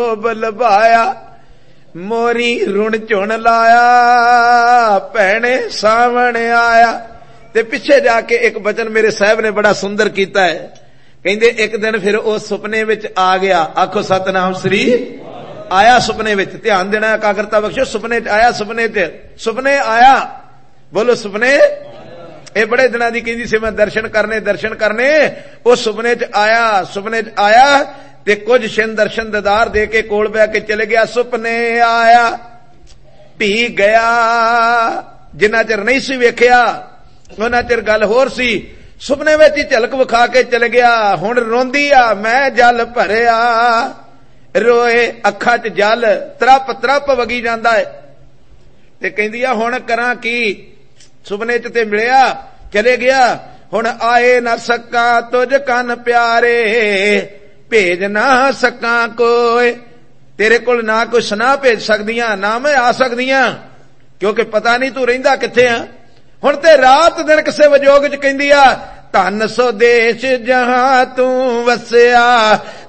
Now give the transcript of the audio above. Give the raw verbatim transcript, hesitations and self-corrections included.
ਲੋਭ ਲਭਾਇਆ, ਮੋਰੀ ਰੁਣ ਝੁਣ ਲਾਇਆ, ਭੈਣੇ ਸਾਵਣ ਆਇਆ। ਤੇ ਪਿੱਛੇ ਜਾ ਕੇ ਇੱਕ ਬਚਨ ਮੇਰੇ ਸਾਹਿਬ ਨੇ ਬੜਾ ਸੁੰਦਰ ਕੀਤਾ ਹੈ, ਕਹਿੰਦੇ ਇੱਕ ਦਿਨ ਫਿਰ ਉਹ ਸੁਪਨੇ ਵਿੱਚ ਆ ਗਿਆ। ਆਖੋ ਸਤਨਾਮ ਸ੍ਰੀ ਆਇਆ। ਸੁਪਨੇ ਵਿੱਚ ਧਿਆਨ ਦੇਣਾ, ਇਕਾਗਰਤਾ ਬਖਸ਼ੋ। ਸੁਪਨੇ ਚ ਆਇਆ, ਸੁਪਨੇ ਚ ਸੁਪਨੇ ਆਇਆ, ਬੋਲੋ ਸੁਪਨੇ। ਇਹ ਬੜੇ ਦਿਨਾਂ ਦੀ ਕਹਿੰਦੀ ਸੀ ਮੈਂ ਦਰਸ਼ਨ ਕਰਨੇ ਦਰਸ਼ਨ ਕਰਨੇ। ਉਹ ਸੁਪਨੇ ਚ ਆਇਆ, ਸੁਪਨੇ ਚ ਆਇਆ ਤੇ ਕੁਝ ਛਿਨ ਦਰਸ਼ਨ ਦਦਾਰ ਦੇ ਕੇ ਕੋਲ ਬਹਿ ਕੇ ਚਲੇ ਗਿਆ। ਸੁਪਨੇ ਆਇਆ ਭੀ ਗਿਆ, ਜਿੰਨਾ ਚਿਰ ਨਹੀਂ ਸੀ ਵੇਖਿਆ ਉਹਨਾਂ ਚਿਰ ਗੱਲ ਹੋਰ ਸੀ। ਸੁਪਨੇ ਵਿੱਚ ਹੀ ਝਲਕ ਵਿਖਾ ਕੇ ਚਲੇ ਗਿਆ। ਹੁਣ ਰੋਂਦੀ ਆ, ਮੈਂ ਜਲ ਭਰਿਆ, ਰੋਏ ਅੱਖਾਂ ਚ ਜਲ ਤਰਪ ਤਰਪ ਵਗੀ ਜਾਂਦਾ ਹੈ। ਤੇ ਕਹਿੰਦੀ ਆ ਹੁਣ ਕਰਾਂ ਕੀ, ਸੁਪਨੇ ਚ ਤੇ ਮਿਲਿਆ, ਚਲੇ ਗਿਆ। ਹੁਣ ਆਏ ਨਾ ਸਕਾਂ ਤੁਝ ਕੰਨ ਪਿਆਰੇ, ਭੇਜ ਨਾ ਸਕਾਂ ਕੋਈ, ਤੇਰੇ ਕੋਲ ਨਾ ਕੋਈ ਸੁਨਾ ਭੇਜ ਸਕਦੀਆਂ ਨਾ ਮੈਂ ਆ ਸਕਦੀਆਂ, ਕਿਉਂਕਿ ਪਤਾ ਨਹੀਂ ਤੂੰ ਰਹਿੰਦਾ ਕਿੱਥੇ ਆ। ਹੁਣ ਤੇ ਰਾਤ ਦਿਨ ਕਿਸੇ ਵਿਜੋਗ ਚ ਕਹਿੰਦੀ ਆ, ਧਨ ਸੋ ਦੇਸ਼ ਜਹਾਂ ਤੂੰ ਵਸਿਆ,